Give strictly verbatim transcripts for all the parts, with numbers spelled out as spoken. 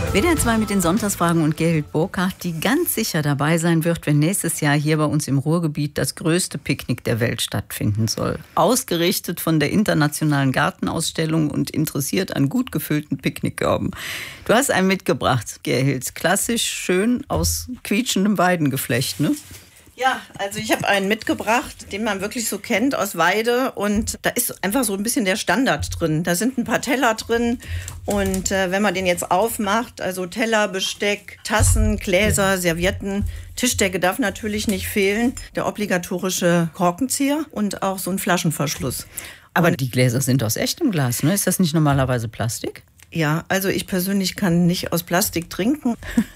W D R zwei mit den Sonntagsfragen und Gerhild Burkhardt, die ganz sicher dabei sein wird, wenn nächstes Jahr hier bei uns im Ruhrgebiet das größte Picknick der Welt stattfinden soll. Ausgerichtet von der Internationalen Gartenausstellung und interessiert an gut gefüllten Picknickkörben. Du hast einen mitgebracht, Gerhild. Klassisch schön aus quietschendem Weidengeflecht, ne? Ja, also ich habe einen mitgebracht, den man wirklich so kennt aus Weide, und da ist einfach so ein bisschen der Standard drin. Da sind ein paar Teller drin und äh, wenn man den jetzt aufmacht, also Teller, Besteck, Tassen, Gläser, Servietten, Tischdecke darf natürlich nicht fehlen, der obligatorische Korkenzieher und auch so ein Flaschenverschluss. Aber und die Gläser sind aus echtem Glas, ne? Ist das nicht normalerweise Plastik? Ja, also ich persönlich kann nicht aus Plastik trinken.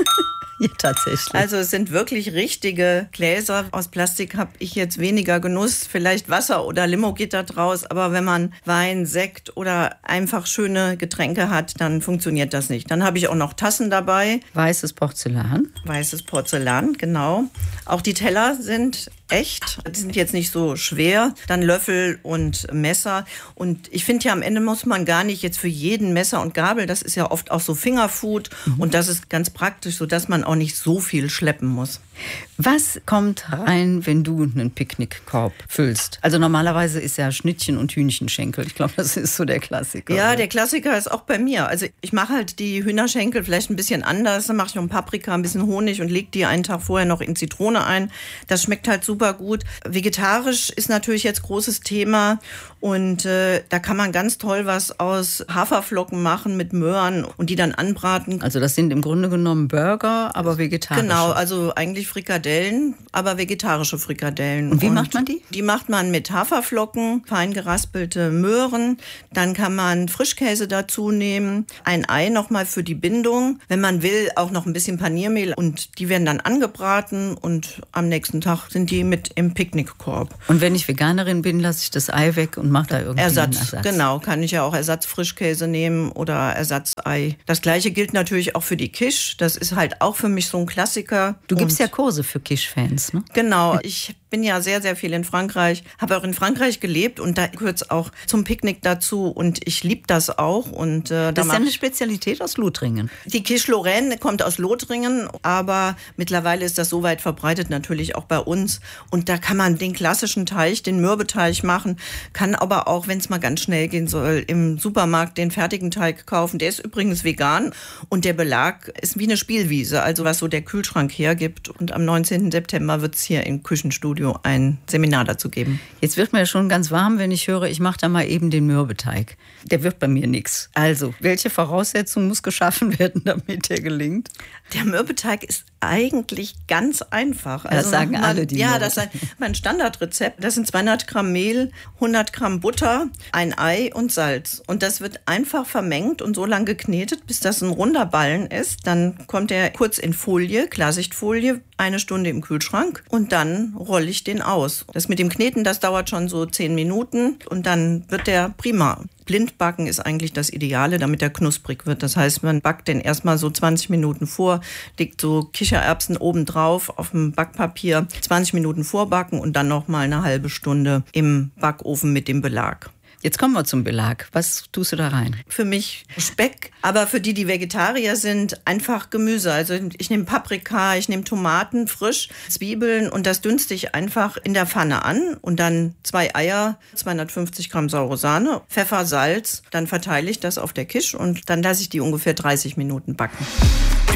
Ja, tatsächlich. Also es sind wirklich richtige Gläser. Aus Plastik habe ich jetzt weniger Genuss. Vielleicht Wasser oder Limo geht da draus. Aber wenn man Wein, Sekt oder einfach schöne Getränke hat, dann funktioniert das nicht. Dann habe ich auch noch Tassen dabei. Weißes Porzellan. Weißes Porzellan, genau. Auch die Teller sind echt. Die sind jetzt nicht so schwer. Dann Löffel und Messer. Und ich finde ja, am Ende muss man gar nicht jetzt für jeden Messer und Gabel. Das ist ja oft auch so Fingerfood. Mhm. Und das ist ganz praktisch, sodass man auch nicht so viel schleppen muss. Was kommt rein, wenn du einen Picknickkorb füllst? Also normalerweise ist ja Schnittchen und Hühnchenschenkel. Ich glaube, das ist so der Klassiker. Ja, der Klassiker ist auch bei mir. Also ich mache halt die Hühnerschenkel vielleicht ein bisschen anders. Dann mache ich noch ein Paprika, ein bisschen Honig und lege die einen Tag vorher noch in Zitrone ein. Das schmeckt halt super gut. Vegetarisch ist natürlich jetzt großes Thema. Und äh, da kann man ganz toll was aus Haferflocken machen mit Möhren und die dann anbraten. Also das sind im Grunde genommen Burger, aber vegetarisch. Genau, also eigentlich Frikadellen, aber vegetarische Frikadellen. Und wie und macht man die? Die macht man mit Haferflocken, fein geraspelte Möhren. Dann kann man Frischkäse dazu nehmen, ein Ei nochmal für die Bindung. Wenn man will, auch noch ein bisschen Paniermehl, und die werden dann angebraten und am nächsten Tag sind die mit im Picknickkorb. Und wenn ich Veganerin bin, lasse ich das Ei weg und mache da irgendwie Ersatz, einen Ersatz. Genau, kann ich ja auch Ersatzfrischkäse nehmen oder Ersatzei. Das gleiche gilt natürlich auch für die Quiche. Das ist halt auch für mich so ein Klassiker. Du gibst ja Kurse für Quiche-Fans, ne? Genau, ich bin ja sehr, sehr viel in Frankreich, habe auch in Frankreich gelebt und da gehört es auch zum Picknick dazu und ich liebe das auch. Und, äh, das ist ja eine Spezialität aus Lothringen. Die Quiche Lorraine kommt aus Lothringen, aber mittlerweile ist das so weit verbreitet natürlich auch bei uns. Und da kann man den klassischen Teig, den Mürbeteig machen, kann aber auch, wenn es mal ganz schnell gehen soll, im Supermarkt den fertigen Teig kaufen. Der ist übrigens vegan und der Belag ist wie eine Spielwiese, also was so der Kühlschrank hergibt. Und am neunzehnten September wird es hier im Küchenstudio ein Seminar dazu geben. Jetzt wird mir ja schon ganz warm, wenn ich höre, ich mache da mal eben den Mürbeteig. Der wird bei mir nichts. Also, welche Voraussetzung muss geschaffen werden, damit der gelingt? Der Mürbeteig ist eigentlich ganz einfach. Also das sagen man, alle, die Ja, das ist ein, mein Standardrezept. Das sind zweihundert Gramm Mehl, hundert Gramm Butter, ein Ei und Salz. Und das wird einfach vermengt und so lange geknetet, bis das ein runder Ballen ist. Dann kommt er kurz in Folie, Klarsichtfolie, eine Stunde im Kühlschrank und dann rolle ich den aus. Das mit dem Kneten, das dauert schon so zehn Minuten und dann wird der prima. Blindbacken ist eigentlich das Ideale, damit er knusprig wird. Das heißt, man backt den erstmal so zwanzig Minuten vor, legt so Kichererbsen oben drauf auf dem Backpapier, zwanzig Minuten vorbacken und dann noch mal eine halbe Stunde im Backofen mit dem Belag. Jetzt kommen wir zum Belag. Was tust du da rein? Für mich Speck, aber für die, die Vegetarier sind, einfach Gemüse. Also ich nehme Paprika, ich nehme Tomaten frisch, Zwiebeln und das dünste ich einfach in der Pfanne an und dann zwei Eier, zweihundertfünfzig Gramm saure Sahne, Pfeffer, Salz. Dann verteile ich das auf der Quiche und dann lasse ich die ungefähr dreißig Minuten backen.